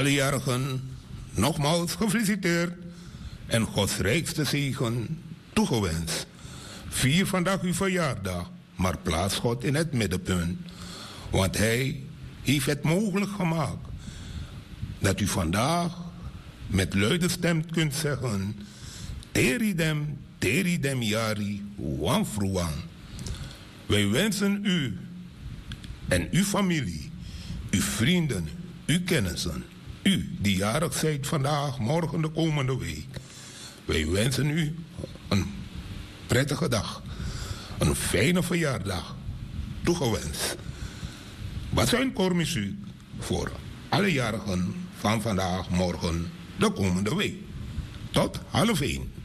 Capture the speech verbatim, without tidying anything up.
Alle jarigen nogmaals gefeliciteerd en Gods rijkste zegen toegewenst. Vier vandaag uw verjaardag, maar plaats God in het middenpunt. Want Hij heeft het mogelijk gemaakt dat u vandaag met luide stem kunt zeggen: Teridem, teridem jari, wan fruan. Wij wensen u en uw familie, uw vrienden, uw kennissen, u die jarig zijt vandaag, morgen, de komende week. Wij wensen u een prettige dag, een fijne verjaardag, toegewenst. Basuin koormuziek voor alle jarigen van vandaag, morgen, de komende week. Tot half één.